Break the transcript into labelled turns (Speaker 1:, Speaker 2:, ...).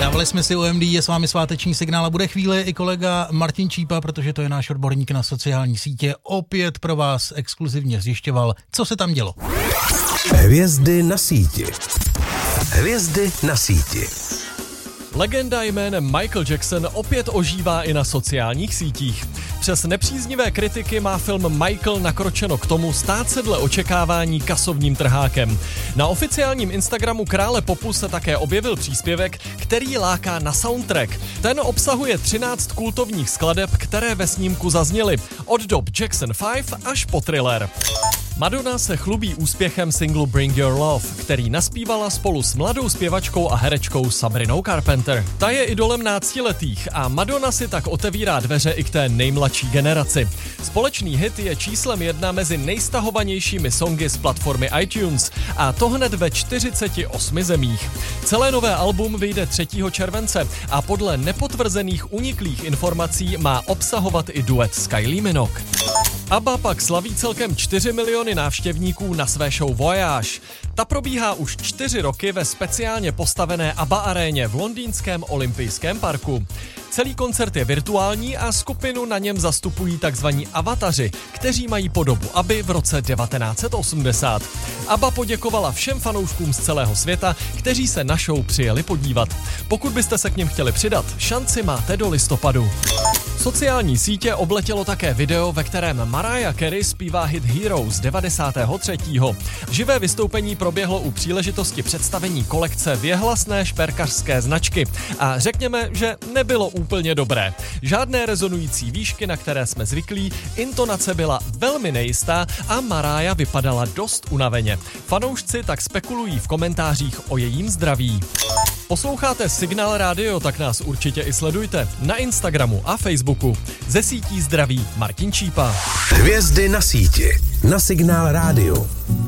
Speaker 1: Dávali jsme si OMD, je s vámi sváteční signál a bude chvíli i kolega Martin Čípa, protože to je náš odborník na sociální sítě. Opět pro vás exkluzivně zjišťoval, co se tam dělo.
Speaker 2: Hvězdy na síti. Hvězdy na síti.
Speaker 3: Legenda jménem Michael Jackson opět ožívá i na sociálních sítích. Přes nepříznivé kritiky má film Michael nakročeno k tomu stát se dle očekávání kasovním trhákem. Na oficiálním Instagramu krále popu se také objevil příspěvek, který láká na soundtrack. Ten obsahuje 13 kultovních skladeb, které ve snímku zazněly, od dob Jackson 5 až po Thriller. Madonna se chlubí úspěchem singlu Bring Your Love, který naspívala spolu s mladou zpěvačkou a herečkou Sabrinou Carpenter. Ta je idolem náctiletých a Madonna si tak otevírá dveře i k té nejmladší generaci. Společný hit je číslem 1 mezi nejstahovanějšími songy z platformy iTunes a to hned ve 48 zemích. Celé nové album vyjde 3. července a podle nepotvrzených uniklých informací má obsahovat i duet s Kylie Minogue. ABBA pak slaví celkem 4 miliony návštěvníků na své show Voyage. Ta probíhá už 4 roky ve speciálně postavené ABBA aréně v londýnském olympijském parku. Celý koncert je virtuální a skupinu na něm zastupují takzvaní avataři, kteří mají podobu ABBY v roce 1980. ABBA poděkovala všem fanouškům z celého světa, kteří se na show přijeli podívat. Pokud byste se k nim chtěli přidat, šanci máte do listopadu. Sociální sítě obletělo také video, ve kterém Mariah Carey zpívá hit Hero z 93. Živé vystoupení proběhlo u příležitosti představení kolekce věhlasné šperkařské značky a řekněme, že nebylo úplně dobré. Žádné rezonující výšky, na které jsme zvyklí, intonace byla velmi nejistá a Mariah vypadala dost unaveně. Fanoušci tak spekulují v komentářích o jejím zdraví. Posloucháte Signál Radio, tak nás určitě i sledujte na Instagramu a Facebooku. Ze sítí zdraví Martin Čípa.
Speaker 2: Hvězdy na síti. Na Signál Radio.